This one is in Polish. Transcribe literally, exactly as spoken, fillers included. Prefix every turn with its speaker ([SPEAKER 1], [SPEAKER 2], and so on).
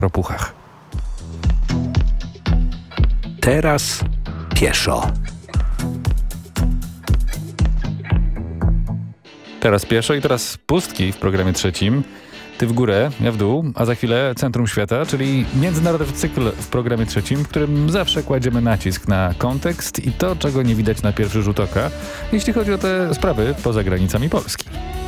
[SPEAKER 1] ropuchach.
[SPEAKER 2] Teraz pieszo.
[SPEAKER 1] Teraz pieszo i teraz pustki w programie trzecim. Ty w górę, ja w dół, a za chwilę Centrum Świata, czyli międzynarodowy cykl w programie trzecim, w którym zawsze kładziemy nacisk na kontekst i to, czego nie widać na pierwszy rzut oka, jeśli chodzi o te sprawy poza granicami Polski.